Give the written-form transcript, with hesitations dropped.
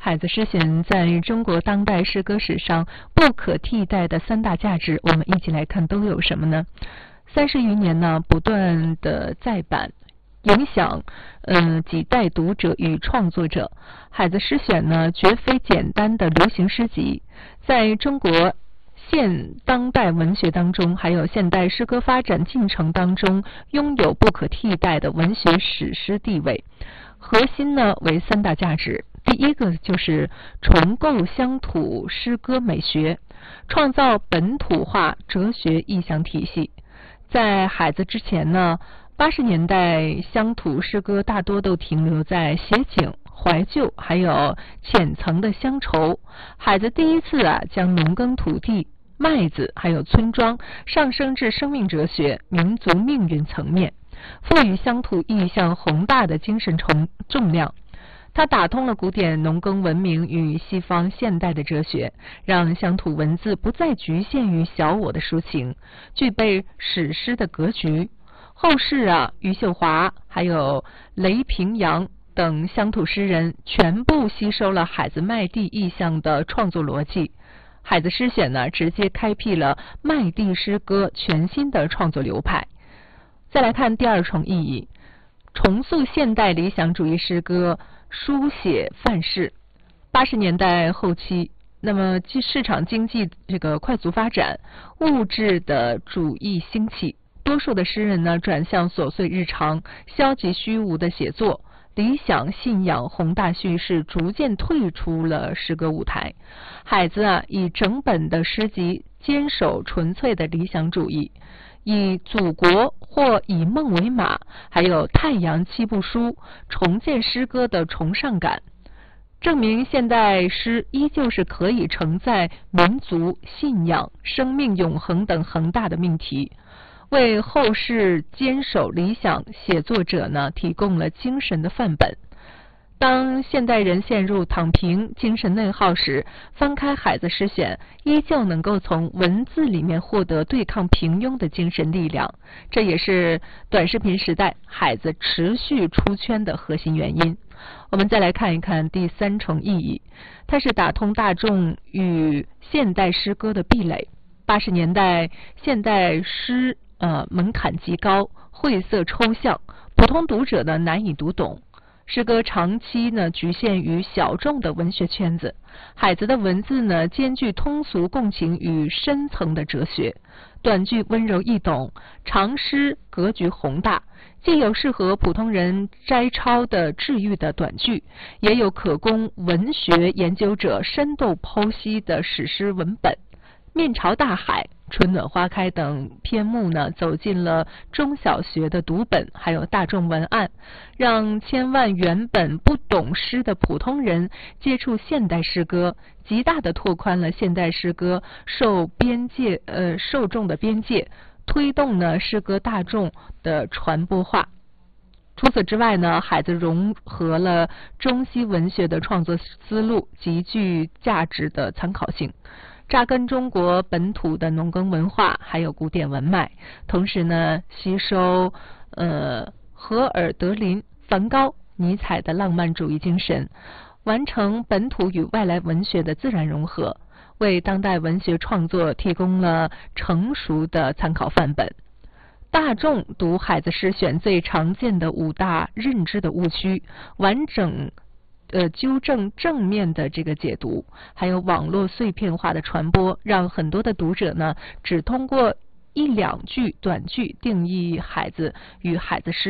海子诗选在中国当代诗歌史上不可替代的三大价值，我们一起来看都有什么呢？30余年呢，不断的再版，影响几代读者与创作者。海子诗选呢，绝非简单的流行诗集，在中国现当代文学当中，还有现代诗歌发展进程当中，拥有不可替代的文学史诗地位。核心呢为三大价值。第一个就是重构乡土诗歌美学，创造本土化哲学意象体系。在海子之前呢，80年代乡土诗歌大多都停留在写景、怀旧，还有浅层的乡愁。海子第一次将农耕土地、麦子还有村庄上升至生命哲学、民族命运层面，赋予乡土意象宏大的精神重量。他打通了古典农耕文明与西方现代的哲学，让乡土文字不再局限于小我的抒情，具备史诗的格局。后世余秀华还有雷平阳等乡土诗人全部吸收了海子麦地意象的创作逻辑。海子诗选呢，直接开辟了麦地诗歌全新的创作流派。再来看第二重意义，重塑现代理想主义诗歌书写范式。80年代后期，那么市场经济这个快速发展，物质的主义兴起，多数的诗人呢转向琐碎日常、消极虚无的写作，理想、信仰、宏大叙事逐渐退出了诗歌舞台。海子以整本的诗集坚守纯粹的理想主义，以祖国或以梦为马，还有太阳七部书，重建诗歌的崇尚感，证明现代诗依旧是可以承载民族、信仰、生命永恒等宏大的命题，为后世坚守理想写作者呢提供了精神的范本。当现代人陷入躺平、精神内耗时，翻开海子诗选，依旧能够从文字里面获得对抗平庸的精神力量。这也是短视频时代海子持续出圈的核心原因。我们再来看一看第三重意义，它是打通大众与现代诗歌的壁垒。80年代现代诗门槛极高，晦涩抽象，普通读者呢难以读懂。诗歌长期呢局限于小众的文学圈子，海子的文字呢兼具通俗共情与深层的哲学，短句温柔易懂，长诗格局宏大，既有适合普通人摘抄的治愈的短句，也有可供文学研究者深度剖析的史诗文本。面朝大海、春暖花开等篇目呢，走进了中小学的读本，还有大众文案，让千万原本不懂诗的普通人接触现代诗歌，极大的拓宽了现代诗歌受众的边界，推动呢诗歌大众的传播化。除此之外呢，海子融合了中西文学的创作思路，极具价值的参考性。扎根中国本土的农耕文化，还有古典文脉，同时呢，吸收荷尔德林、梵高、尼采的浪漫主义精神，完成本土与外来文学的自然融合，为当代文学创作提供了成熟的参考范本。大众读海子诗选最常见的5大认知的误区，完整纠正正面的这个解读，还有网络碎片化的传播，让很多的读者呢只通过1-2句短句定义海子与海子诗